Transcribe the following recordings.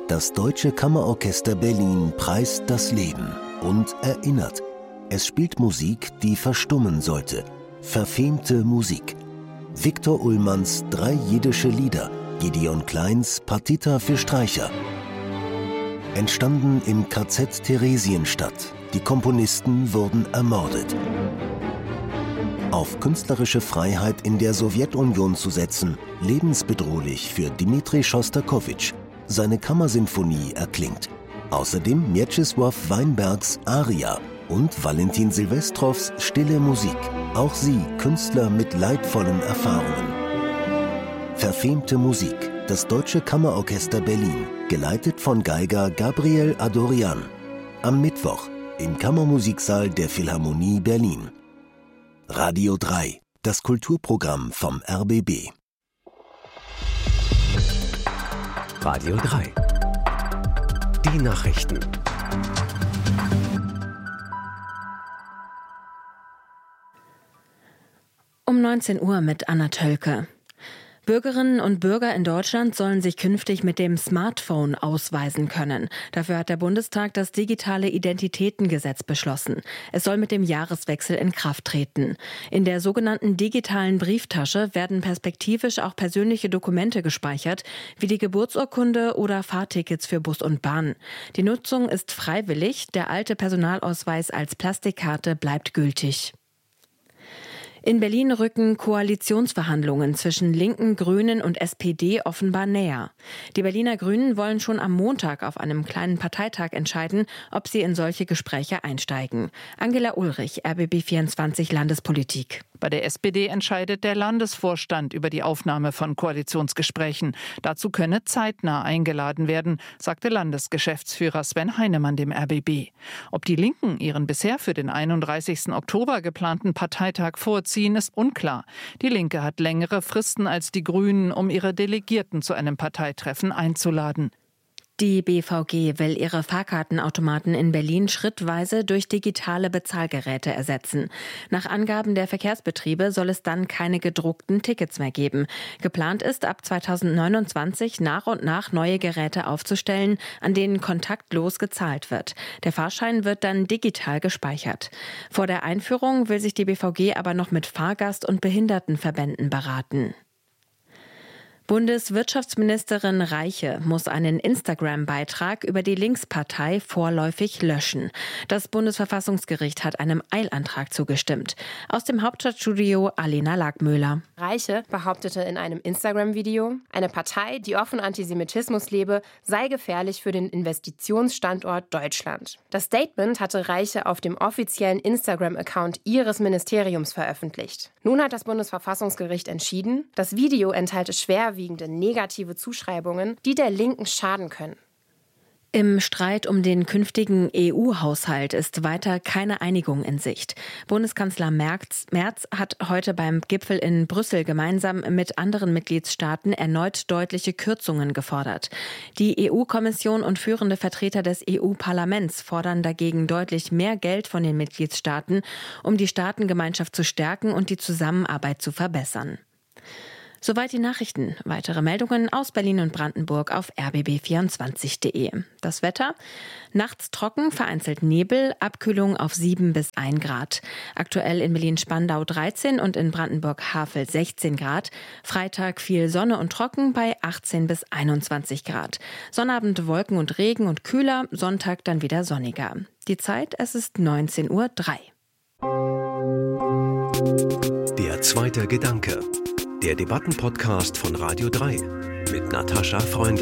Das Deutsche Kammerorchester Berlin preist das Leben und erinnert. Es spielt Musik, die verstummen sollte. Verfemte Musik. Viktor Ullmanns 3 jiddische Lieder, Gideon Kleins Partita für Streicher. Entstanden im KZ Theresienstadt. Die Komponisten wurden ermordet. Auf künstlerische Freiheit in der Sowjetunion zu setzen, lebensbedrohlich für Dmitri Schostakowitsch. Seine Kammersinfonie erklingt. Außerdem Mieczysław Weinbergs Aria und Valentin Silvestrows Stille Musik. Auch sie Künstler mit leidvollen Erfahrungen. Verfemte Musik. Das Deutsche Kammerorchester Berlin, geleitet von Geiger Gabriel Adorian. Am Mittwoch im Kammermusiksaal der Philharmonie Berlin. Radio 3, das Kulturprogramm vom RBB. Radio 3. Die Nachrichten. Um 19 Uhr mit Anna Tölke. Bürgerinnen und Bürger in Deutschland sollen sich künftig mit dem Smartphone ausweisen können. Dafür hat der Bundestag das digitale Identitätengesetz beschlossen. Es soll mit dem Jahreswechsel in Kraft treten. In der sogenannten digitalen Brieftasche werden perspektivisch auch persönliche Dokumente gespeichert, wie die Geburtsurkunde oder Fahrtickets für Bus und Bahn. Die Nutzung ist freiwillig. Der alte Personalausweis als Plastikkarte bleibt gültig. In Berlin rücken Koalitionsverhandlungen zwischen Linken, Grünen und SPD offenbar näher. Die Berliner Grünen wollen schon am Montag auf einem kleinen Parteitag entscheiden, ob sie in solche Gespräche einsteigen. Angela Ulrich, RBB24 Landespolitik. Bei der SPD entscheidet der Landesvorstand über die Aufnahme von Koalitionsgesprächen. Dazu könne zeitnah eingeladen werden, sagte Landesgeschäftsführer Sven Heinemann dem RBB. Ob die Linken ihren bisher für den 31. Oktober geplanten Parteitag vorziehen, ist unklar. Die Linke hat längere Fristen als die Grünen, um ihre Delegierten zu einem Parteitreffen einzuladen. Die BVG will ihre Fahrkartenautomaten in Berlin schrittweise durch digitale Bezahlgeräte ersetzen. Nach Angaben der Verkehrsbetriebe soll es dann keine gedruckten Tickets mehr geben. Geplant ist, ab 2029 nach und nach neue Geräte aufzustellen, an denen kontaktlos gezahlt wird. Der Fahrschein wird dann digital gespeichert. Vor der Einführung will sich die BVG aber noch mit Fahrgast- und Behindertenverbänden beraten. Bundeswirtschaftsministerin Reiche muss einen Instagram-Beitrag über die Linkspartei vorläufig löschen. Das Bundesverfassungsgericht hat einem Eilantrag zugestimmt. Aus dem Hauptstadtstudio Alena Lackmöhler. Reiche behauptete in einem Instagram-Video, eine Partei, die offen Antisemitismus lebe, sei gefährlich für den Investitionsstandort Deutschland. Das Statement hatte Reiche auf dem offiziellen Instagram-Account ihres Ministeriums veröffentlicht. Nun hat das Bundesverfassungsgericht entschieden, das Video enthalte schwerwiegende negative Zuschreibungen, die der Linken schaden können. Im Streit um den künftigen EU-Haushalt ist weiter keine Einigung in Sicht. Bundeskanzler Merz hat heute beim Gipfel in Brüssel gemeinsam mit anderen Mitgliedstaaten erneut deutliche Kürzungen gefordert. Die EU-Kommission und führende Vertreter des EU-Parlaments fordern dagegen deutlich mehr Geld von den Mitgliedstaaten, um die Staatengemeinschaft zu stärken und die Zusammenarbeit zu verbessern. Soweit die Nachrichten. Weitere Meldungen aus Berlin und Brandenburg auf rbb24.de. Das Wetter: nachts trocken, vereinzelt Nebel, Abkühlung auf 7 bis 1 Grad. Aktuell in Berlin-Spandau 13 und in Brandenburg-Havel 16 Grad. Freitag viel Sonne und trocken bei 18 bis 21 Grad. Sonnabend Wolken und Regen und kühler, Sonntag dann wieder sonniger. Die Zeit, es ist 19:03 Uhr. Der zweite Gedanke. Der Debattenpodcast von Radio 3 mit Natascha Freundl.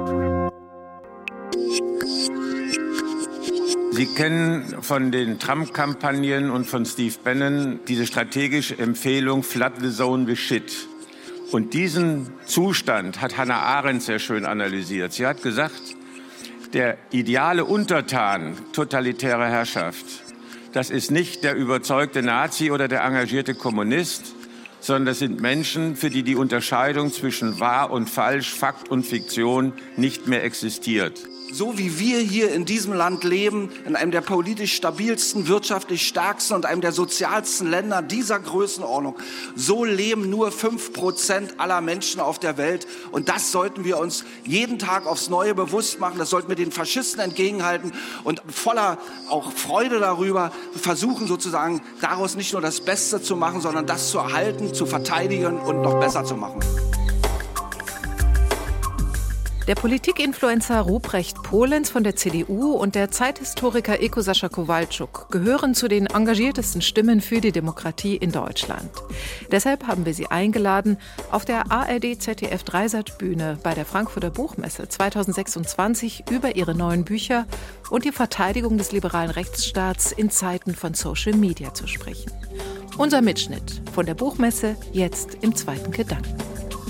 Sie kennen von den Trump-Kampagnen und von Steve Bannon diese strategische Empfehlung Flood the Zone with Shit. Und diesen Zustand hat Hannah Arendt sehr schön analysiert. Sie hat gesagt, der ideale Untertan totalitärer Herrschaft, das ist nicht der überzeugte Nazi oder der engagierte Kommunist, sondern das sind Menschen, für die die Unterscheidung zwischen wahr und falsch, Fakt und Fiktion nicht mehr existiert. So wie wir hier in diesem Land leben, in einem der politisch stabilsten, wirtschaftlich stärksten und einem der sozialsten Länder dieser Größenordnung, so leben nur 5% aller Menschen auf der Welt. Und das sollten wir uns jeden Tag aufs Neue bewusst machen. Das sollten wir den Faschisten entgegenhalten und voller auch Freude darüber versuchen, sozusagen daraus nicht nur das Beste zu machen, sondern das zu erhalten, zu verteidigen und noch besser zu machen. Der Politikinfluencer Ruprecht Polenz von der CDU und der Zeithistoriker Eko Sascha Kowalczuk gehören zu den engagiertesten Stimmen für die Demokratie in Deutschland. Deshalb haben wir sie eingeladen, auf der ARD-ZDF-Dreisat-Bühne bei der Frankfurter Buchmesse 2026 über ihre neuen Bücher und die Verteidigung des liberalen Rechtsstaats in Zeiten von Social Media zu sprechen. Unser Mitschnitt von der Buchmesse jetzt im zweiten Gedanken.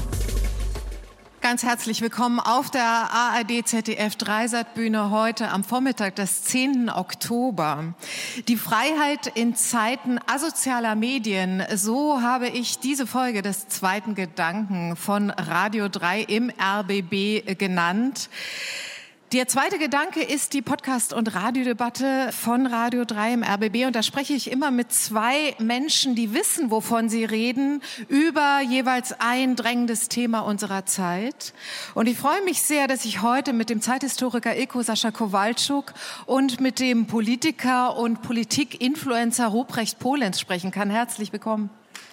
Ganz herzlich willkommen auf der ARD-ZDF-Dreisat-Bühne heute am Vormittag des 10. Oktober. Die Freiheit in Zeiten asozialer Medien, so habe ich diese Folge des zweiten Gedanken von Radio 3 im RBB genannt. Der zweite Gedanke ist die Podcast- und Radiodebatte von Radio 3 im RBB. Und da spreche ich immer mit zwei Menschen, die wissen, wovon sie reden, über jeweils ein drängendes Thema unserer Zeit. Und ich freue mich sehr, dass ich heute mit dem Zeithistoriker Eko Sascha Kowalczuk und mit dem Politiker und Politikinfluencer Ruprecht Polenz sprechen kann. Herzlich willkommen.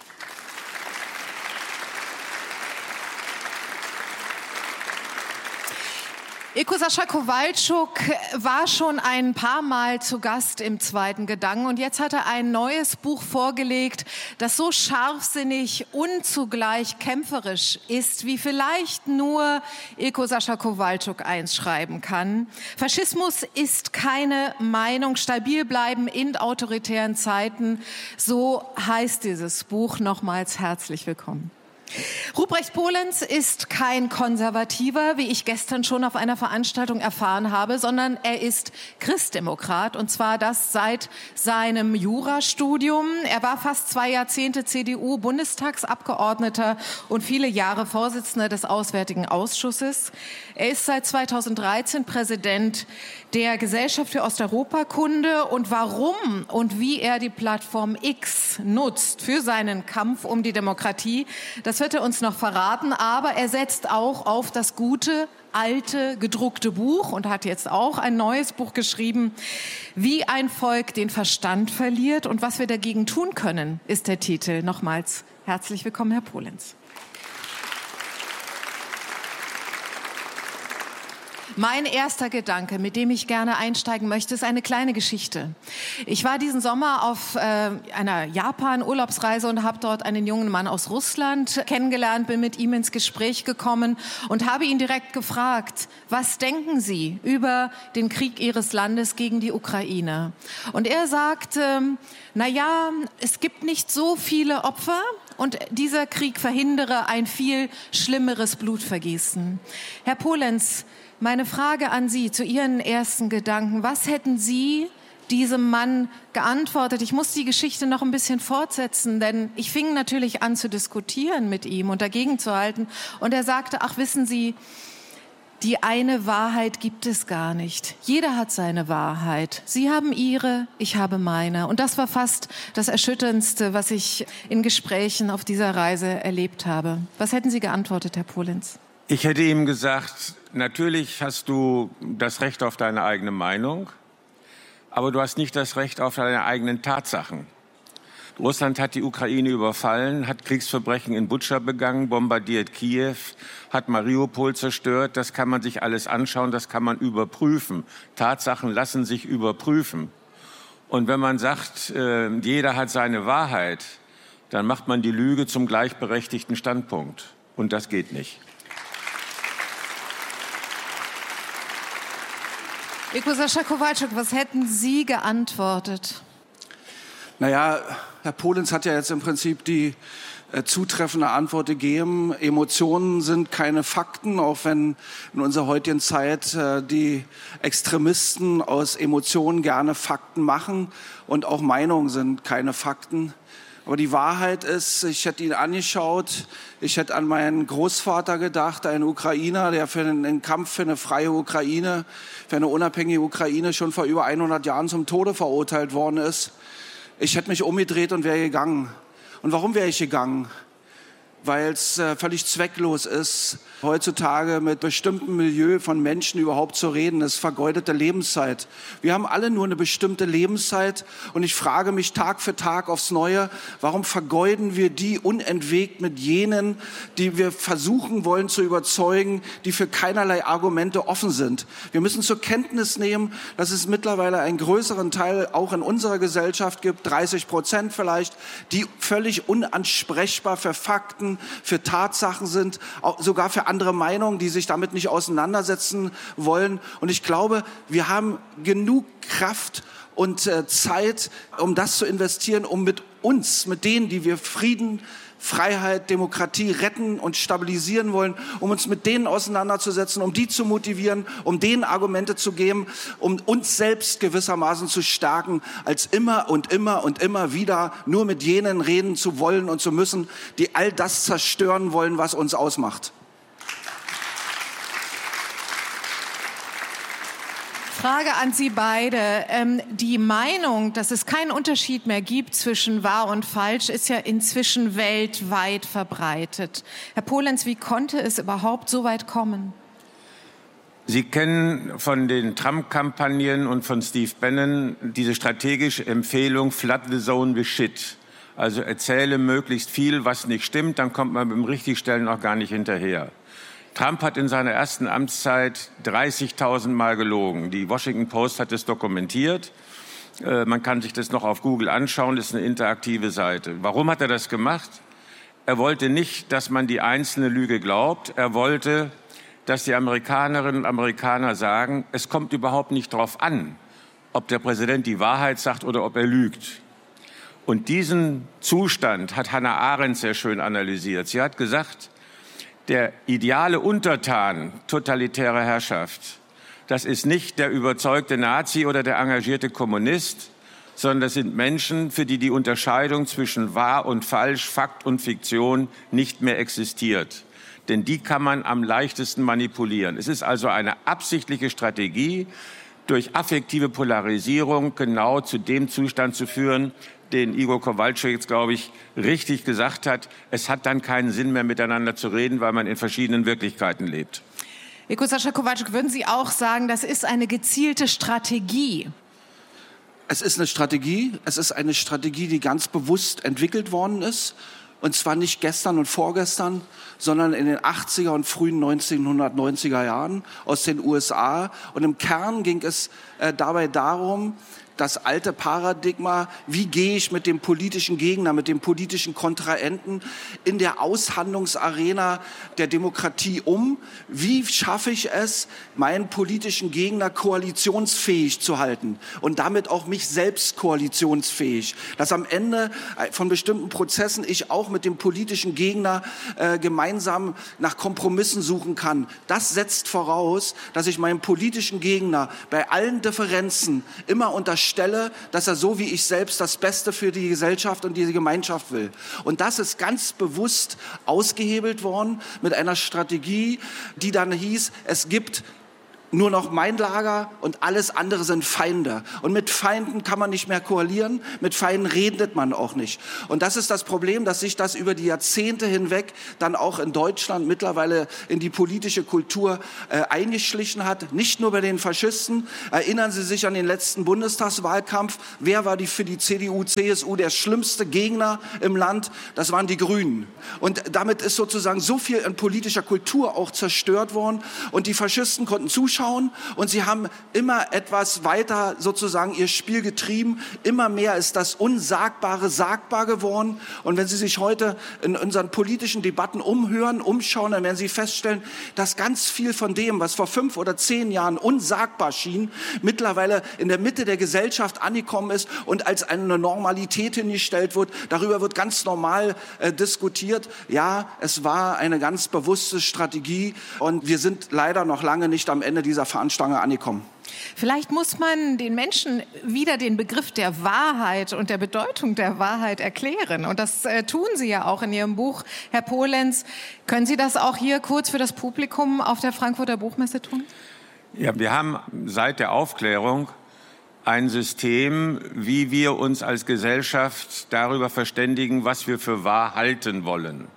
Eko Sascha Kowalczuk war schon ein paar Mal zu Gast im zweiten Gedanken und jetzt hat er ein neues Buch vorgelegt, das so scharfsinnig und zugleich kämpferisch ist, wie vielleicht nur Eko Sascha Kowalczuk eins schreiben kann. Faschismus ist keine Meinung, stabil bleiben in autoritären Zeiten, so heißt dieses Buch. Nochmals herzlich willkommen. Ruprecht Polenz ist kein Konservativer, wie ich gestern schon auf einer Veranstaltung erfahren habe, sondern er ist Christdemokrat, und zwar das seit seinem Jurastudium. Er war fast 2 Jahrzehnte CDU-Bundestagsabgeordneter und viele Jahre Vorsitzender des Auswärtigen Ausschusses. Er ist seit 2013 Präsident der Gesellschaft für Osteuropakunde, und warum und wie er die Plattform X nutzt für seinen Kampf um die Demokratie, das wird er uns noch verraten, aber er setzt auch auf das gute, alte, gedruckte Buch und hat jetzt auch ein neues Buch geschrieben. Wie ein Volk den Verstand verliert und was wir dagegen tun können, ist der Titel. Nochmals herzlich willkommen, Herr Polenz. Mein erster Gedanke, mit dem ich gerne einsteigen möchte, ist eine kleine Geschichte. Ich war diesen Sommer auf einer Japan-Urlaubsreise und habe dort einen jungen Mann aus Russland kennengelernt, bin mit ihm ins Gespräch gekommen und habe ihn direkt gefragt, was denken Sie über den Krieg Ihres Landes gegen die Ukraine? Und er sagte, naja, es gibt nicht so viele Opfer und dieser Krieg verhindere ein viel schlimmeres Blutvergießen. Herr Polenz, meine Frage an Sie zu Ihren ersten Gedanken. Was hätten Sie diesem Mann geantwortet? Ich muss die Geschichte noch ein bisschen fortsetzen, denn ich fing natürlich an zu diskutieren mit ihm und dagegen zu halten. Und er sagte, ach, wissen Sie, die eine Wahrheit gibt es gar nicht. Jeder hat seine Wahrheit. Sie haben Ihre, ich habe meine. Und das war fast das Erschütterndste, was ich in Gesprächen auf dieser Reise erlebt habe. Was hätten Sie geantwortet, Herr Polenz? Ich hätte ihm gesagt, natürlich hast du das Recht auf deine eigene Meinung, aber du hast nicht das Recht auf deine eigenen Tatsachen. Russland hat die Ukraine überfallen, hat Kriegsverbrechen in Butscha begangen, bombardiert Kiew, hat Mariupol zerstört. Das kann man sich alles anschauen, das kann man überprüfen. Tatsachen lassen sich überprüfen. Und wenn man sagt, jeder hat seine Wahrheit, dann macht man die Lüge zum gleichberechtigten Standpunkt. Und das geht nicht. Eko Sascha Kowalczuk, was hätten Sie geantwortet? Naja, Herr Polenz hat ja jetzt im Prinzip die zutreffende Antwort gegeben. Emotionen sind keine Fakten, auch wenn in unserer heutigen Zeit die Extremisten aus Emotionen gerne Fakten machen. Und auch Meinungen sind keine Fakten. Aber die Wahrheit ist, ich hätte ihn angeschaut, ich hätte an meinen Großvater gedacht, einen Ukrainer, der für den Kampf für eine freie Ukraine, für eine unabhängige Ukraine schon vor über 100 Jahren zum Tode verurteilt worden ist. Ich hätte mich umgedreht und wäre gegangen. Und warum wäre ich gegangen? Weil es völlig zwecklos ist, heutzutage mit bestimmtem Milieu von Menschen überhaupt zu reden. Das ist vergeudete Lebenszeit. Wir haben alle nur eine bestimmte Lebenszeit und ich frage mich Tag für Tag aufs Neue, warum vergeuden wir die unentwegt mit jenen, die wir versuchen wollen zu überzeugen, die für keinerlei Argumente offen sind. Wir müssen zur Kenntnis nehmen, dass es mittlerweile einen größeren Teil auch in unserer Gesellschaft gibt, 30% vielleicht, die völlig unansprechbar für Fakten, für Tatsachen sind, auch sogar für andere Meinungen, die sich damit nicht auseinandersetzen wollen. Und ich glaube, wir haben genug Kraft und Zeit, um das zu investieren, um mit uns, mit denen, die wir Frieden, Freiheit, Demokratie retten und stabilisieren wollen, um uns mit denen auseinanderzusetzen, um die zu motivieren, um denen Argumente zu geben, um uns selbst gewissermaßen zu stärken, als immer und immer und immer wieder nur mit jenen reden zu wollen und zu müssen, die all das zerstören wollen, was uns ausmacht. Frage an Sie beide. Die Meinung, dass es keinen Unterschied mehr gibt zwischen wahr und falsch, ist ja inzwischen weltweit verbreitet. Herr Polenz, wie konnte es überhaupt so weit kommen? Sie kennen von den Trump-Kampagnen und von Steve Bannon diese strategische Empfehlung, flood the zone with shit. Also erzähle möglichst viel, was nicht stimmt, dann kommt man beim Richtigstellen auch gar nicht hinterher. Trump hat in seiner ersten Amtszeit 30.000 Mal gelogen. Die Washington Post hat es dokumentiert. Man kann sich das noch auf Google anschauen, das ist eine interaktive Seite. Warum hat er das gemacht? Er wollte nicht, dass man die einzelne Lüge glaubt. Er wollte, dass die Amerikanerinnen und Amerikaner sagen, es kommt überhaupt nicht darauf an, ob der Präsident die Wahrheit sagt oder ob er lügt. Und diesen Zustand hat Hannah Arendt sehr schön analysiert. Sie hat gesagt, der ideale Untertan totalitärer Herrschaft, das ist nicht der überzeugte Nazi oder der engagierte Kommunist, sondern das sind Menschen, für die die Unterscheidung zwischen wahr und falsch, Fakt und Fiktion nicht mehr existiert. Denn die kann man am leichtesten manipulieren. Es ist also eine absichtliche Strategie, durch affektive Polarisierung genau zu dem Zustand zu führen, den Igor Kowalczyk jetzt, glaube ich, richtig gesagt hat. Es hat dann keinen Sinn mehr, miteinander zu reden, weil man in verschiedenen Wirklichkeiten lebt. Sascha Kowalczyk, würden Sie auch sagen, das ist eine gezielte Strategie? Es ist eine Strategie. Es ist eine Strategie, die ganz bewusst entwickelt worden ist. Und zwar nicht gestern und vorgestern, sondern in den 80er und frühen 1990er Jahren aus den USA. Und im Kern ging es dabei darum, das alte Paradigma, wie gehe ich mit dem politischen Gegner, mit dem politischen Kontrahenten in der Aushandlungsarena der Demokratie um? Wie schaffe ich es, meinen politischen Gegner koalitionsfähig zu halten und damit auch mich selbst koalitionsfähig? Dass am Ende von bestimmten Prozessen ich auch mit dem politischen Gegner gemeinsam nach Kompromissen suchen kann. Das setzt voraus, dass ich meinem politischen Gegner bei allen Differenzen immer unterstelle, dass er so wie ich selbst das Beste für die Gesellschaft und die Gemeinschaft will. Und das ist ganz bewusst ausgehebelt worden mit einer Strategie, die dann hieß, es gibt nur noch mein Lager und alles andere sind Feinde. Und mit Feinden kann man nicht mehr koalieren, mit Feinden redet man auch nicht. Und das ist das Problem, dass sich das über die Jahrzehnte hinweg dann auch in Deutschland mittlerweile in die politische Kultur eingeschlichen hat. Nicht nur bei den Faschisten. Erinnern Sie sich an den letzten Bundestagswahlkampf. Wer war für die CDU, CSU der schlimmste Gegner im Land? Das waren die Grünen. Und damit ist sozusagen so viel in politischer Kultur auch zerstört worden. Und die Faschisten konnten zuschauen. Und sie haben immer etwas weiter sozusagen ihr Spiel getrieben. Immer mehr ist das Unsagbare sagbar geworden. Und wenn Sie sich heute in unseren politischen Debatten umschauen, dann werden Sie feststellen, dass ganz viel von dem, was vor 5 oder 10 Jahren unsagbar schien, mittlerweile in der Mitte der Gesellschaft angekommen ist und als eine Normalität hingestellt wird. Darüber wird ganz normal diskutiert. Ja, es war eine ganz bewusste Strategie und wir sind leider noch lange nicht am Ende dieser Fahnenstange angekommen. Vielleicht muss man den Menschen wieder den Begriff der Wahrheit und der Bedeutung der Wahrheit erklären. Und das tun Sie ja auch in Ihrem Buch, Herr Polenz. Können Sie das auch hier kurz für das Publikum auf der Frankfurter Buchmesse tun? Ja, wir haben seit der Aufklärung ein System, wie wir uns als Gesellschaft darüber verständigen, was wir für wahr halten wollen.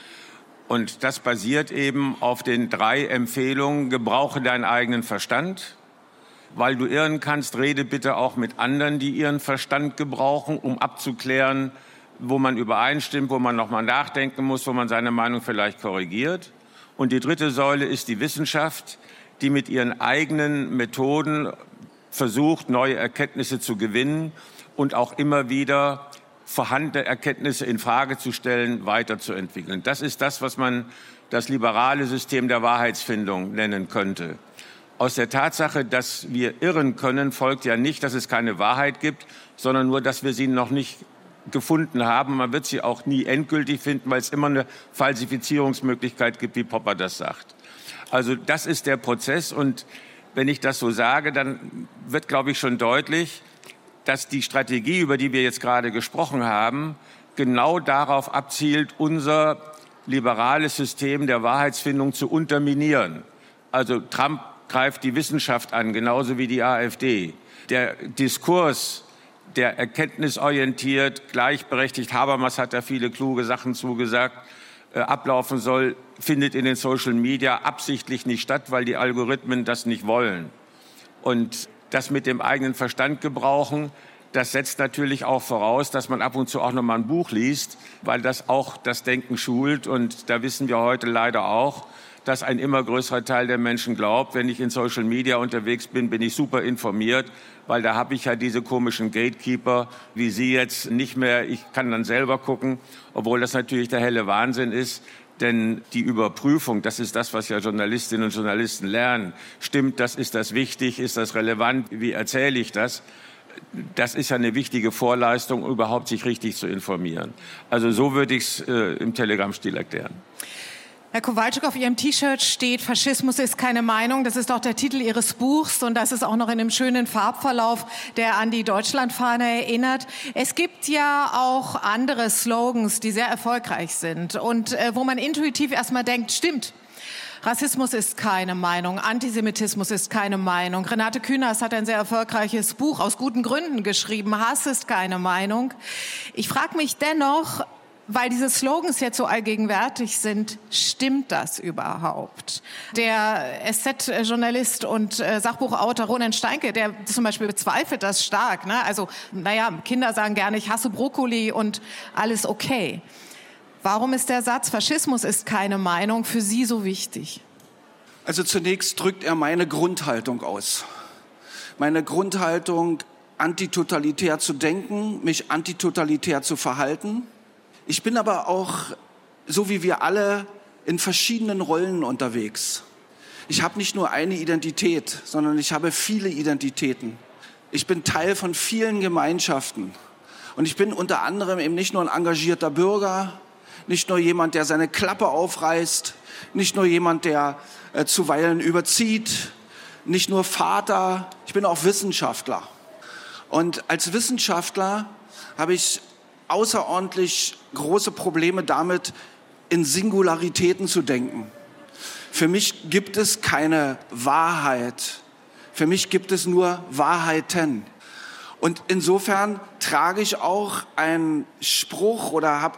Und das basiert eben auf den 3 Empfehlungen: Gebrauche deinen eigenen Verstand. Weil du irren kannst, rede bitte auch mit anderen, die ihren Verstand gebrauchen, um abzuklären, wo man übereinstimmt, wo man nochmal nachdenken muss, wo man seine Meinung vielleicht korrigiert. Und die 3. Säule ist die Wissenschaft, die mit ihren eigenen Methoden versucht, neue Erkenntnisse zu gewinnen und auch immer wieder vorhandene Erkenntnisse in Frage zu stellen, weiterzuentwickeln. Das ist das, was man das liberale System der Wahrheitsfindung nennen könnte. Aus der Tatsache, dass wir irren können, folgt ja nicht, dass es keine Wahrheit gibt, sondern nur, dass wir sie noch nicht gefunden haben. Man wird sie auch nie endgültig finden, weil es immer eine Falsifizierungsmöglichkeit gibt, wie Popper das sagt. Also das ist der Prozess. Und wenn ich das so sage, dann wird, glaube ich, schon deutlich, dass die Strategie, über die wir jetzt gerade gesprochen haben, genau darauf abzielt, unser liberales System der Wahrheitsfindung zu unterminieren. Also Trump greift die Wissenschaft an, genauso wie die AfD. Der Diskurs, der erkenntnisorientiert, gleichberechtigt, Habermas hat da viele kluge Sachen zugesagt, ablaufen soll, findet in den Social Media absichtlich nicht statt, weil die Algorithmen das nicht wollen. Und das mit dem eigenen Verstand gebrauchen, das setzt natürlich auch voraus, dass man ab und zu auch noch mal ein Buch liest, weil das auch das Denken schult. Und da wissen wir heute leider auch, dass ein immer größerer Teil der Menschen glaubt, wenn ich in Social Media unterwegs bin, bin ich super informiert, weil da habe ich ja diese komischen Gatekeeper, wie Sie jetzt nicht mehr. Ich kann dann selber gucken, obwohl das natürlich der helle Wahnsinn ist. Denn die Überprüfung, das ist das, was ja Journalistinnen und Journalisten lernen. Stimmt das? Ist das wichtig? Ist das relevant? Wie erzähle ich das? Das ist ja eine wichtige Vorleistung, überhaupt sich richtig zu informieren. Also so würde ich es im Telegram-Stil erklären. Herr Kowalczyk, auf Ihrem T-Shirt steht, Faschismus ist keine Meinung. Das ist auch der Titel Ihres Buchs und das ist auch noch in einem schönen Farbverlauf, der an die Deutschlandfahne erinnert. Es gibt ja auch andere Slogans, die sehr erfolgreich sind und wo man intuitiv erstmal denkt, stimmt. Rassismus ist keine Meinung, Antisemitismus ist keine Meinung. Renate Künast hat ein sehr erfolgreiches Buch aus guten Gründen geschrieben, Hass ist keine Meinung. Ich frage mich dennoch, weil diese Slogans jetzt so allgegenwärtig sind, stimmt das überhaupt? Der SZ-Journalist und Sachbuchautor Ronen Steinke, der zum Beispiel bezweifelt das stark. Ne? Also, Kinder sagen gerne, ich hasse Brokkoli und alles okay. Warum ist der Satz, Faschismus ist keine Meinung, für Sie so wichtig? Also zunächst drückt er meine Grundhaltung aus. Meine Grundhaltung, antitotalitär zu denken, mich antitotalitär zu verhalten. Ich bin aber auch, so wie wir alle, in verschiedenen Rollen unterwegs. Ich habe nicht nur eine Identität, sondern ich habe viele Identitäten. Ich bin Teil von vielen Gemeinschaften. Und ich bin unter anderem eben nicht nur ein engagierter Bürger, nicht nur jemand, der seine Klappe aufreißt, nicht nur jemand, der zuweilen überzieht, nicht nur Vater, ich bin auch Wissenschaftler. Und als Wissenschaftler habe ich außerordentlich große Probleme damit, in Singularitäten zu denken. Für mich gibt es keine Wahrheit. Für mich gibt es nur Wahrheiten. Und insofern trage ich auch einen Spruch oder habe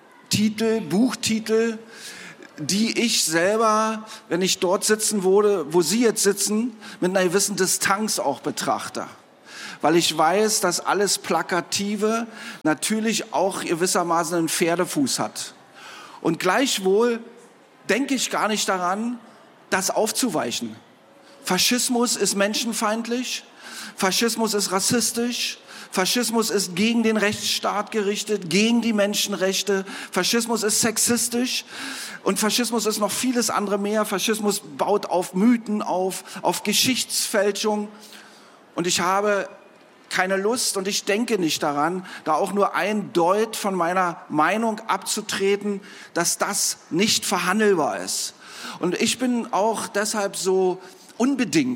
Buchtitel, die ich selber, wenn ich dort sitzen würde, wo Sie jetzt sitzen, mit einer gewissen Distanz auch betrachte. Weil ich weiß, dass alles Plakative natürlich auch gewissermaßen einen Pferdefuß hat. Und gleichwohl denke ich gar nicht daran, das aufzuweichen. Faschismus ist menschenfeindlich, Faschismus ist rassistisch, Faschismus ist gegen den Rechtsstaat gerichtet, gegen die Menschenrechte, Faschismus ist sexistisch und Faschismus ist noch vieles andere mehr. Faschismus baut auf Mythen auf Geschichtsfälschung. Und ich habe keine Lust und ich denke nicht daran, da auch nur ein Deut von meiner Meinung abzutreten, dass das nicht verhandelbar ist. Und ich bin auch deshalb so unbedingt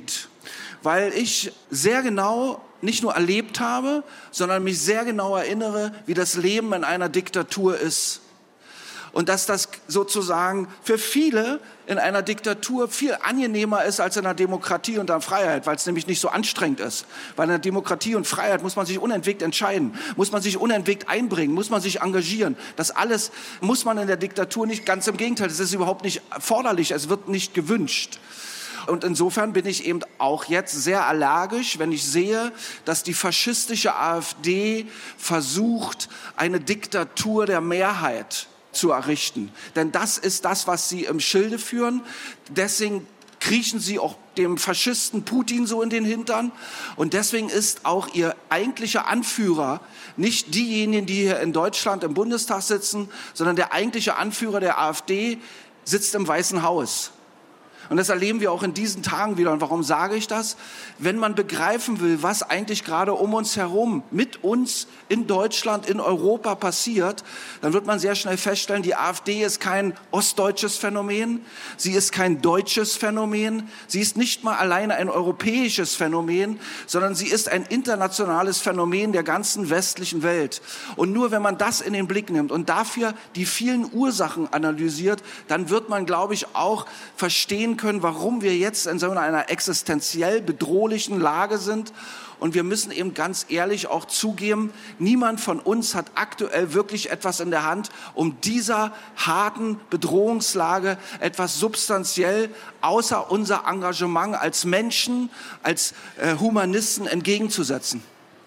weil ich sehr genau nicht nur erlebt habe, sondern mich sehr genau erinnere, wie das Leben in einer Diktatur ist. Und dass das sozusagen für viele in einer Diktatur viel angenehmer ist als in einer Demokratie und einer Freiheit, weil es nämlich nicht so anstrengend ist. Weil in einer Demokratie und Freiheit muss man sich unentwegt entscheiden, muss man sich unentwegt einbringen, muss man sich engagieren. Das alles muss man in der Diktatur nicht, ganz im Gegenteil, das ist überhaupt nicht erforderlich, es wird nicht gewünscht. Und insofern bin ich eben auch jetzt sehr allergisch, wenn ich sehe, dass die faschistische AfD versucht, eine Diktatur der Mehrheit zu errichten. Denn das ist das, was sie im Schilde führen. Deswegen kriechen sie auch dem Faschisten Putin so in den Hintern. Und deswegen ist auch ihr eigentlicher Anführer nicht diejenigen, die hier in Deutschland im Bundestag sitzen, sondern der eigentliche Anführer der AfD sitzt im Weißen Haus. Und das erleben wir auch in diesen Tagen wieder. Und warum sage ich das? Wenn man begreifen will, was eigentlich gerade um uns herum, mit uns in Deutschland, in Europa passiert, dann wird man sehr schnell feststellen, die AfD ist kein ostdeutsches Phänomen, sie ist kein deutsches Phänomen, sie ist nicht mal alleine ein europäisches Phänomen, sondern sie ist ein internationales Phänomen der ganzen westlichen Welt. Und nur wenn man das in den Blick nimmt und dafür die vielen Ursachen analysiert, dann wird man, glaube ich, auch verstehen können, warum wir jetzt in so einer existenziell bedrohlichen Lage sind. Und wir müssen eben ganz ehrlich auch zugeben, niemand von uns hat aktuell wirklich etwas in der Hand, um dieser harten Bedrohungslage etwas substanziell außer unser Engagement als Menschen, als Humanisten entgegenzusetzen.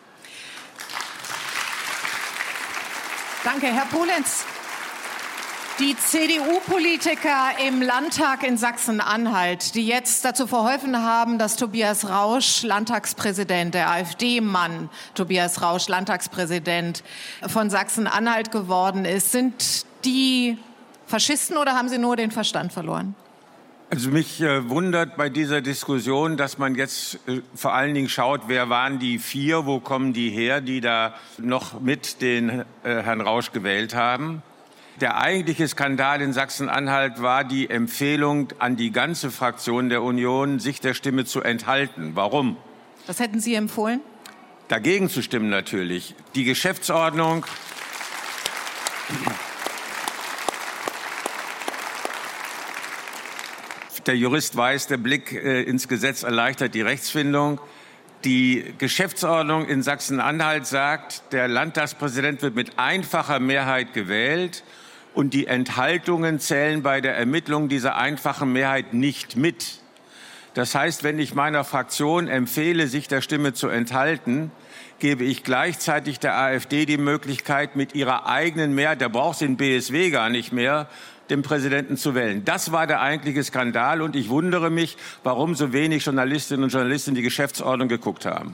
Danke, Herr Polenz. Die CDU-Politiker im Landtag in Sachsen-Anhalt, die jetzt dazu verholfen haben, dass Tobias Rausch, Landtagspräsident, der AfD-Mann Tobias Rausch, Landtagspräsident von Sachsen-Anhalt geworden ist, sind die Faschisten oder haben sie nur den Verstand verloren? Also mich wundert bei dieser Diskussion, dass man jetzt vor allen Dingen schaut, wer waren die 4, wo kommen die her, die da noch mit den Herrn Rausch gewählt haben. Der eigentliche Skandal in Sachsen-Anhalt war die Empfehlung an die ganze Fraktion der Union, sich der Stimme zu enthalten. Warum? Was hätten Sie empfohlen? Dagegen zu stimmen natürlich. Die Geschäftsordnung. Der Jurist weiß, der Blick ins Gesetz erleichtert die Rechtsfindung. Die Geschäftsordnung in Sachsen-Anhalt sagt, der Landtagspräsident wird mit einfacher Mehrheit gewählt und die Enthaltungen zählen bei der Ermittlung dieser einfachen Mehrheit nicht mit. Das heißt, wenn ich meiner Fraktion empfehle, sich der Stimme zu enthalten, gebe ich gleichzeitig der AfD die Möglichkeit, mit ihrer eigenen Mehrheit, da braucht sie den BSW gar nicht mehr, den Präsidenten zu wählen. Das war der eigentliche Skandal und ich wundere mich, warum so wenig Journalistinnen und Journalisten die Geschäftsordnung geguckt haben.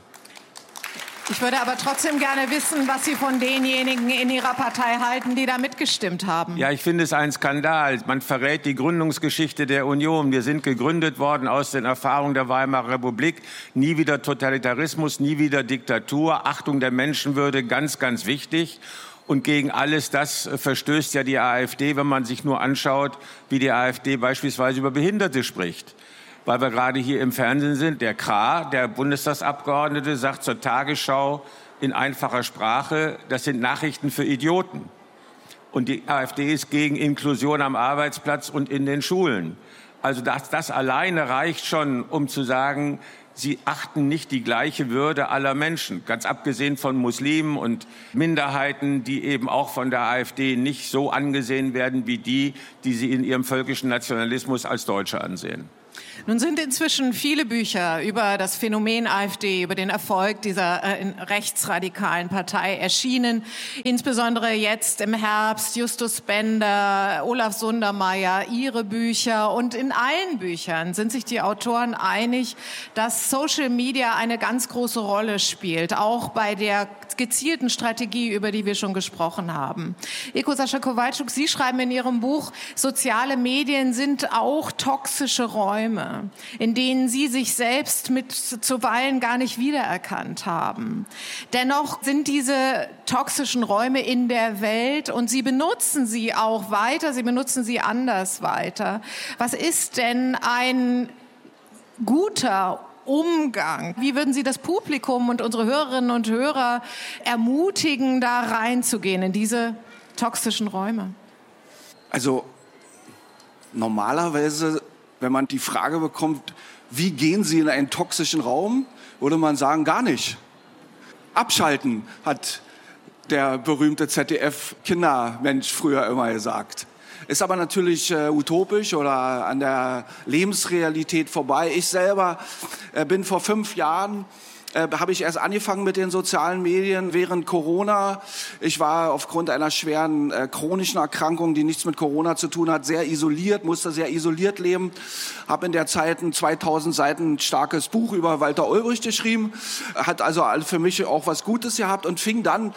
Ich würde aber trotzdem gerne wissen, was Sie von denjenigen in Ihrer Partei halten, die da mitgestimmt haben. Ja, ich finde es ein Skandal. Man verrät die Gründungsgeschichte der Union. Wir sind gegründet worden aus den Erfahrungen der Weimarer Republik. Nie wieder Totalitarismus, nie wieder Diktatur. Achtung der Menschenwürde, ganz, ganz wichtig. Und gegen alles das verstößt ja die AfD, wenn man sich nur anschaut, wie die AfD beispielsweise über Behinderte spricht. Weil wir gerade hier im Fernsehen sind, der Krah, der Bundestagsabgeordnete, sagt zur Tagesschau in einfacher Sprache, das sind Nachrichten für Idioten. Und die AfD ist gegen Inklusion am Arbeitsplatz und in den Schulen. Also das alleine reicht schon, um zu sagen, sie achten nicht die gleiche Würde aller Menschen, ganz abgesehen von Muslimen und Minderheiten, die eben auch von der AfD nicht so angesehen werden wie die, die sie in ihrem völkischen Nationalismus als Deutsche ansehen. Nun sind inzwischen viele Bücher über das Phänomen AfD, über den Erfolg dieser rechtsradikalen Partei erschienen. Insbesondere jetzt im Herbst Justus Bender, Olaf Sundermeier, ihre Bücher. Und in allen Büchern sind sich die Autoren einig, dass Social Media eine ganz große Rolle spielt, auch bei der gezielten Strategie, über die wir schon gesprochen haben. Eko Sascha Kowalczuk, Sie schreiben in Ihrem Buch, soziale Medien sind auch toxische Räume, in denen Sie sich selbst mit zuweilen gar nicht wiedererkannt haben. Dennoch sind diese toxischen Räume in der Welt und Sie benutzen sie auch weiter, Sie benutzen sie anders weiter. Was ist denn ein guter Umgang? Wie würden Sie das Publikum und unsere Hörerinnen und Hörer ermutigen, da reinzugehen in diese toxischen Räume? Also normalerweise, wenn man die Frage bekommt, wie gehen Sie in einen toxischen Raum, würde man sagen, gar nicht. Abschalten, hat der berühmte ZDF-Kindermensch früher immer gesagt. Ist aber natürlich utopisch oder an der Lebensrealität vorbei. Ich selber bin vor 5 Jahren, habe ich erst angefangen mit den sozialen Medien während Corona. Ich war aufgrund einer schweren chronischen Erkrankung, die nichts mit Corona zu tun hat, sehr isoliert, musste sehr isoliert leben. Habe in der Zeit ein 2000 Seiten starkes Buch über Walter Ulbricht geschrieben. Hat also für mich auch was Gutes gehabt und fing dann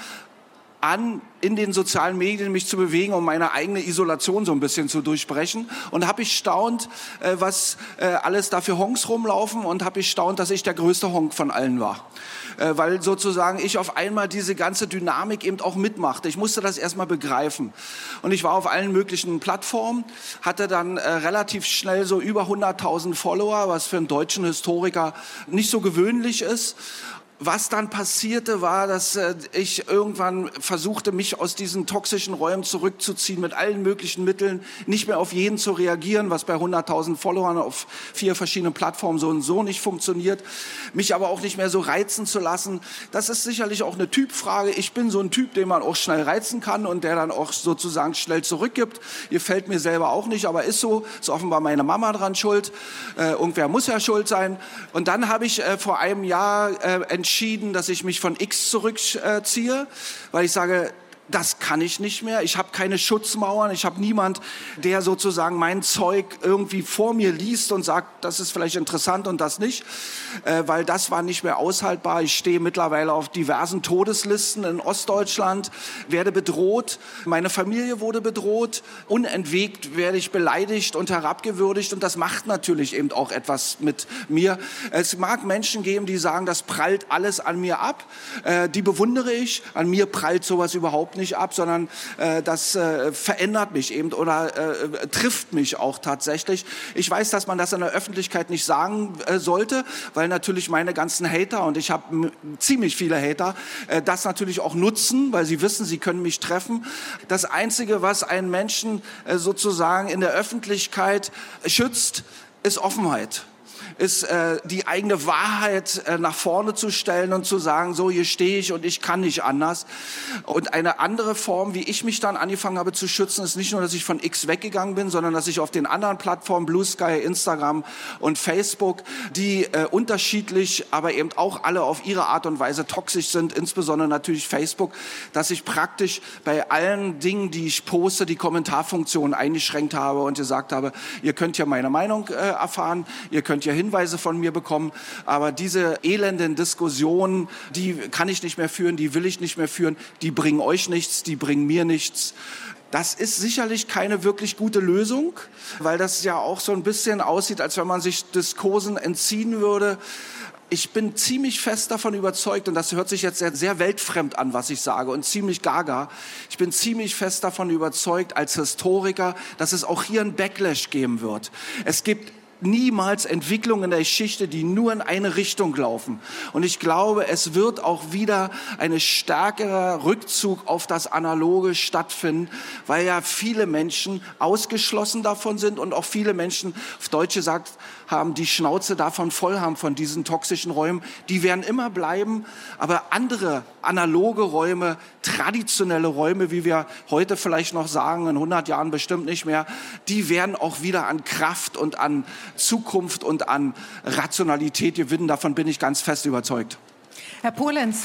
an, in den sozialen Medien mich zu bewegen, um meine eigene Isolation so ein bisschen zu durchbrechen. Und habe ich staunt, was alles da für Honks rumlaufen und habe ich staunt, dass ich der größte Honk von allen war. Weil sozusagen ich auf einmal diese ganze Dynamik eben auch mitmachte. Ich musste das erstmal begreifen. Und ich war auf allen möglichen Plattformen, hatte dann relativ schnell so über 100.000 Follower, was für einen deutschen Historiker nicht so gewöhnlich ist. Was dann passierte, war, dass ich irgendwann versuchte, mich aus diesen toxischen Räumen zurückzuziehen, mit allen möglichen Mitteln, nicht mehr auf jeden zu reagieren, was bei 100.000 Followern auf 4 verschiedenen Plattformen so und so nicht funktioniert, mich aber auch nicht mehr so reizen zu lassen. Das ist sicherlich auch eine Typfrage. Ich bin so ein Typ, den man auch schnell reizen kann und der dann auch sozusagen schnell zurückgibt. Gefällt mir selber auch nicht, aber ist so. Ist offenbar meine Mama dran schuld. Irgendwer muss ja schuld sein. Und dann habe ich vor einem Jahr entschieden, dass ich mich von X zurückziehe, weil ich sage, das kann ich nicht mehr. Ich habe keine Schutzmauern. Ich habe niemand, der sozusagen mein Zeug irgendwie vor mir liest und sagt, das ist vielleicht interessant und das nicht, weil das war nicht mehr aushaltbar. Ich stehe mittlerweile auf diversen Todeslisten in Ostdeutschland, werde bedroht. Meine Familie wurde bedroht. Unentwegt werde ich beleidigt und herabgewürdigt und das macht natürlich eben auch etwas mit mir. Es mag Menschen geben, die sagen, das prallt alles an mir ab. Die bewundere ich. An mir prallt sowas überhaupt nicht ab, sondern das verändert mich eben oder trifft mich auch tatsächlich. Ich weiß, dass man das in der Öffentlichkeit nicht sagen sollte, weil natürlich meine ganzen Hater, und ich habe ziemlich viele Hater, das natürlich auch nutzen, weil sie wissen, sie können mich treffen. Das Einzige, was einen Menschen sozusagen in der Öffentlichkeit schützt, ist Offenheit. Ist die eigene Wahrheit nach vorne zu stellen und zu sagen, so hier stehe ich und ich kann nicht anders. Und eine andere Form, wie ich mich dann angefangen habe zu schützen, ist nicht nur, dass ich von X weggegangen bin, sondern dass ich auf den anderen Plattformen, Blue Sky, Instagram und Facebook, die unterschiedlich, aber eben auch alle auf ihre Art und Weise toxisch sind, insbesondere natürlich Facebook, dass ich praktisch bei allen Dingen, die ich poste, die Kommentarfunktion eingeschränkt habe und gesagt habe, ihr könnt ja meine Meinung erfahren, ihr könnt ja Hinweise von mir bekommen, aber diese elenden Diskussionen, die kann ich nicht mehr führen, die will ich nicht mehr führen, die bringen euch nichts, die bringen mir nichts. Das ist sicherlich keine wirklich gute Lösung, weil das ja auch so ein bisschen aussieht, als wenn man sich Diskursen entziehen würde. Ich bin ziemlich fest davon überzeugt, und das hört sich jetzt sehr, sehr weltfremd an, was ich sage, und ziemlich gaga. Ich bin ziemlich fest davon überzeugt, als Historiker, dass es auch hier einen Backlash geben wird. Es gibt niemals Entwicklungen in der Geschichte, die nur in eine Richtung laufen. Und ich glaube, es wird auch wieder ein stärkerer Rückzug auf das Analoge stattfinden, weil ja viele Menschen ausgeschlossen davon sind und auch viele Menschen, auf Deutsch gesagt, haben die Schnauze davon voll haben, von diesen toxischen Räumen. Die werden immer bleiben, aber andere analoge Räume, traditionelle Räume, wie wir heute vielleicht noch sagen, in 100 Jahren bestimmt nicht mehr, die werden auch wieder an Kraft und an Zukunft und an Rationalität gewinnen. Davon bin ich ganz fest überzeugt. Herr Polenz.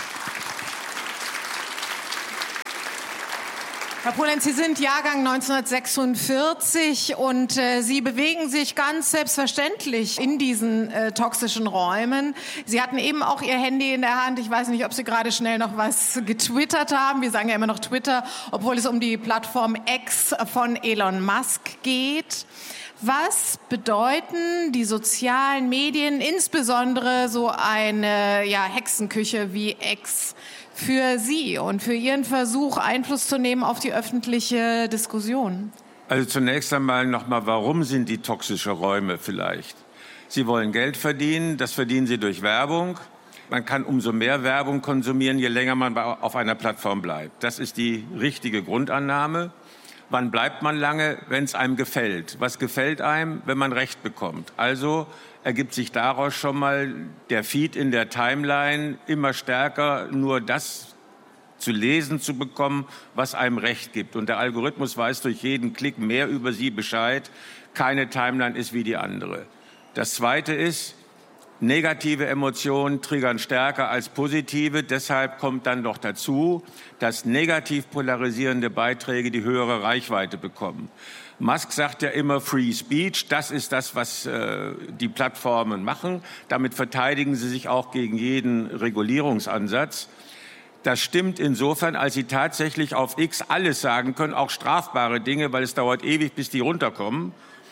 Herr Polenz, Sie sind Jahrgang 1946 und Sie bewegen sich ganz selbstverständlich in diesen toxischen Räumen. Sie hatten eben auch Ihr Handy in der Hand. Ich weiß nicht, ob Sie gerade schnell noch was getwittert haben. Wir sagen ja immer noch Twitter, obwohl es um die Plattform X von Elon Musk geht. Was bedeuten die sozialen Medien, insbesondere so eine Hexenküche wie X, für Sie und für Ihren Versuch, Einfluss zu nehmen auf die öffentliche Diskussion? Also zunächst einmal nochmal, warum sind die toxische Räume vielleicht? Sie wollen Geld verdienen, das verdienen sie durch Werbung. Man kann umso mehr Werbung konsumieren, je länger man auf einer Plattform bleibt. Das ist die richtige Grundannahme. Wann bleibt man lange? Wenn es einem gefällt. Was gefällt einem? Wenn man Recht bekommt. Also ergibt sich daraus schon mal der Feed in der Timeline immer stärker nur das zu lesen zu bekommen, was einem Recht gibt. Und der Algorithmus weiß durch jeden Klick mehr über Sie Bescheid. Keine Timeline ist wie die andere. Das Zweite ist, negative Emotionen triggern stärker als positive. Deshalb kommt dann noch dazu, dass negativ polarisierende Beiträge die höhere Reichweite bekommen. Musk sagt ja immer Free Speech. Das ist das, was die Plattformen machen. Damit verteidigen sie sich auch gegen jeden Regulierungsansatz. Das stimmt insofern, als sie tatsächlich auf X alles sagen können, auch strafbare Dinge, weil es dauert ewig, bis die runterkommen.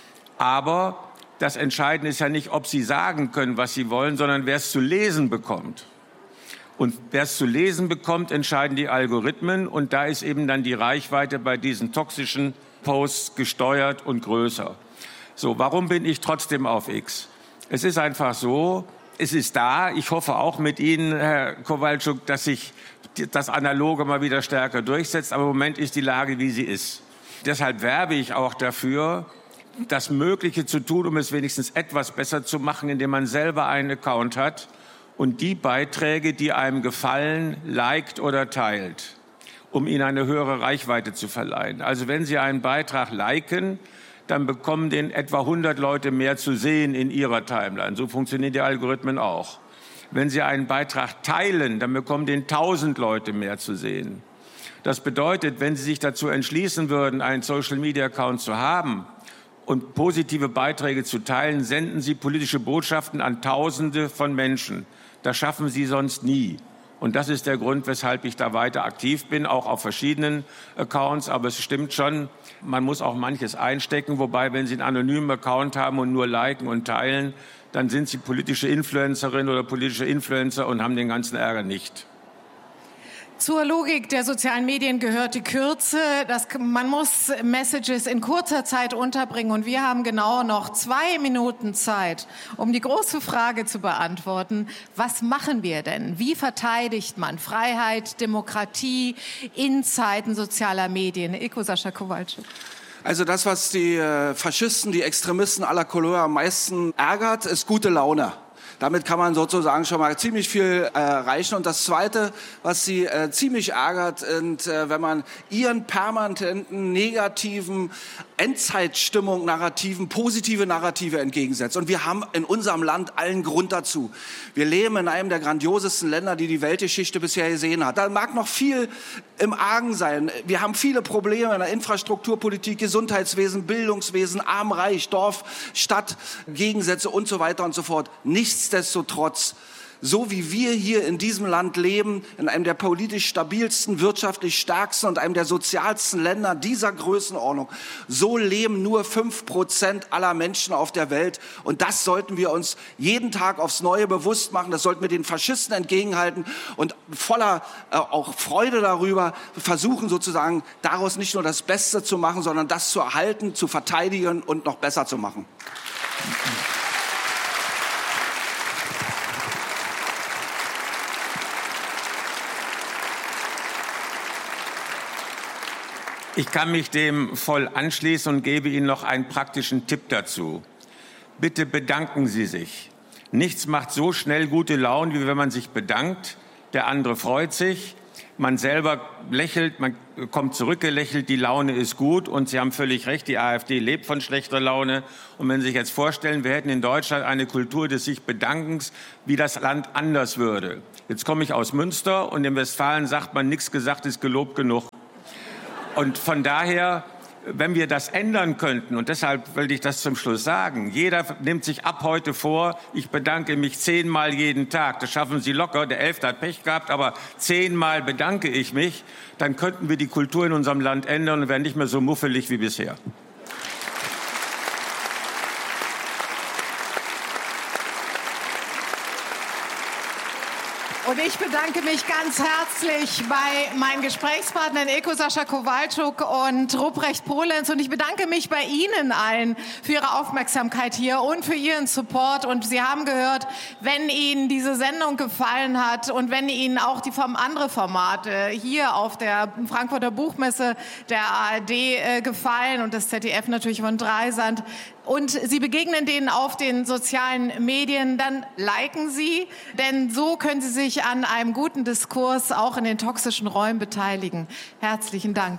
Aber das Entscheidende ist ja nicht, ob sie sagen können, was sie wollen, sondern wer es zu lesen bekommt. Und wer es zu lesen bekommt, entscheiden die Algorithmen. Und da ist eben dann die Reichweite bei diesen toxischen Posts gesteuert und größer. So, warum bin ich trotzdem auf X? Es ist einfach so, es ist da. Ich hoffe auch mit Ihnen, Herr Kowalczuk, dass sich das Analoge mal wieder stärker durchsetzt. Aber im Moment ist die Lage, wie sie ist. Deshalb werbe ich auch dafür, das Mögliche zu tun, um es wenigstens etwas besser zu machen, indem man selber einen Account hat und die Beiträge, die einem gefallen, liked oder teilt, um ihnen eine höhere Reichweite zu verleihen. Also wenn Sie einen Beitrag liken, dann bekommen den etwa 100 Leute mehr zu sehen in Ihrer Timeline. So funktionieren die Algorithmen auch. Wenn Sie einen Beitrag teilen, dann bekommen den 1000 Leute mehr zu sehen. Das bedeutet, wenn Sie sich dazu entschließen würden, einen Social-Media-Account zu haben, und positive Beiträge zu teilen, senden Sie politische Botschaften an Tausende von Menschen. Das schaffen Sie sonst nie. Und das ist der Grund, weshalb ich da weiter aktiv bin, auch auf verschiedenen Accounts. Aber es stimmt schon, man muss auch manches einstecken. Wobei, wenn Sie einen anonymen Account haben und nur liken und teilen, dann sind Sie politische Influencerin oder politische Influencer und haben den ganzen Ärger nicht. Zur Logik der sozialen Medien gehört die Kürze. Man muss Messages in kurzer Zeit unterbringen. Und wir haben genau noch 2 Minuten Zeit, um die große Frage zu beantworten. Was machen wir denn? Wie verteidigt man Freiheit, Demokratie in Zeiten sozialer Medien? Sascha Kowalczuk. Also das, was die Faschisten, die Extremisten aller Couleur am meisten ärgert, ist gute Laune. Damit kann man sozusagen schon mal ziemlich viel erreichen. Und das Zweite, was sie ziemlich ärgert, ist, wenn man ihren permanenten negativen Endzeitstimmung, Narrativen, positive Narrative entgegensetzt. Und wir haben in unserem Land allen Grund dazu. Wir leben in einem der grandiosesten Länder, die die Weltgeschichte bisher gesehen hat. Da mag noch viel im Argen sein. Wir haben viele Probleme in der Infrastrukturpolitik, Gesundheitswesen, Bildungswesen, Arm, Reich, Dorf, Stadt, Gegensätze und so weiter und so fort. Nichtsdestotrotz, so wie wir hier in diesem Land leben, in einem der politisch stabilsten, wirtschaftlich stärksten und einem der sozialsten Länder dieser Größenordnung, so leben nur 5% aller Menschen auf der Welt. Und das sollten wir uns jeden Tag aufs Neue bewusst machen. Das sollten wir den Faschisten entgegenhalten und voller auch Freude darüber versuchen, sozusagen daraus nicht nur das Beste zu machen, sondern das zu erhalten, zu verteidigen und noch besser zu machen. Ich kann mich dem voll anschließen und gebe Ihnen noch einen praktischen Tipp dazu. Bitte bedanken Sie sich. Nichts macht so schnell gute Laune, wie wenn man sich bedankt. Der andere freut sich, man selber lächelt, man kommt zurückgelächelt, die Laune ist gut. Und Sie haben völlig recht, die AfD lebt von schlechter Laune. Und wenn Sie sich jetzt vorstellen, wir hätten in Deutschland eine Kultur des sich Bedankens, wie das Land anders würde. Jetzt komme ich aus Münster und in Westfalen sagt man, nichts gesagt ist gelobt genug. Und von daher, wenn wir das ändern könnten, und deshalb will ich das zum Schluss sagen, jeder nimmt sich ab heute vor, ich bedanke mich 10-mal jeden Tag. Das schaffen Sie locker, der 11. hat Pech gehabt, aber 10-mal bedanke ich mich, dann könnten wir die Kultur in unserem Land ändern und wären nicht mehr so muffelig wie bisher. Und ich bedanke mich ganz herzlich bei meinen Gesprächspartnern Ilko Sascha Kowalczuk und Ruprecht Polenz. Und ich bedanke mich bei Ihnen allen für Ihre Aufmerksamkeit hier und für Ihren Support. Und Sie haben gehört, wenn Ihnen diese Sendung gefallen hat und wenn Ihnen auch die andere Formate hier auf der Frankfurter Buchmesse der ARD gefallen und das ZDF natürlich von Dreisat, und Sie begegnen denen auf den sozialen Medien, dann liken Sie, denn so können Sie sich an einem guten Diskurs auch in den toxischen Räumen beteiligen. Herzlichen Dank.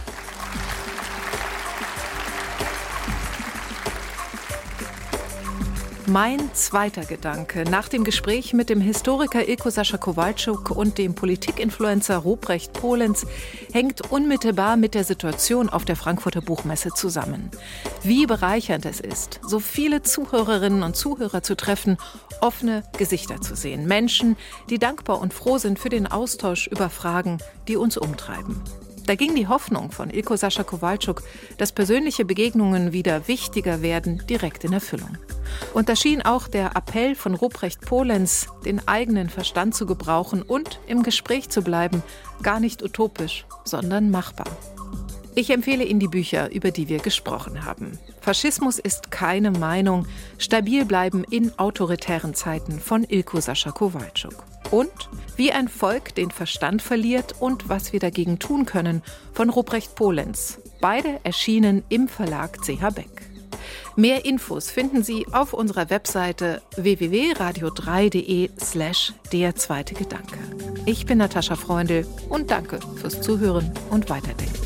Mein zweiter Gedanke nach dem Gespräch mit dem Historiker Ilko Sascha Kowalczuk und dem Politikinfluencer Ruprecht Polenz hängt unmittelbar mit der Situation auf der Frankfurter Buchmesse zusammen. Wie bereichernd es ist, so viele Zuhörerinnen und Zuhörer zu treffen, offene Gesichter zu sehen. Menschen, die dankbar und froh sind für den Austausch über Fragen, die uns umtreiben. Da ging die Hoffnung von Ilko Sascha Kowalczuk, dass persönliche Begegnungen wieder wichtiger werden, direkt in Erfüllung. Und da schien auch der Appell von Ruprecht Polenz, den eigenen Verstand zu gebrauchen und im Gespräch zu bleiben, gar nicht utopisch, sondern machbar. Ich empfehle Ihnen die Bücher, über die wir gesprochen haben. Faschismus ist keine Meinung, stabil bleiben in autoritären Zeiten von Ilko Sascha Kowalczuk. Und Wie ein Volk den Verstand verliert und was wir dagegen tun können von Ruprecht Polenz. Beide erschienen im Verlag CH Beck. Mehr Infos finden Sie auf unserer Webseite www.radio3.de/der zweite Gedanke. Ich bin Natascha Freundl und danke fürs Zuhören und Weiterdenken.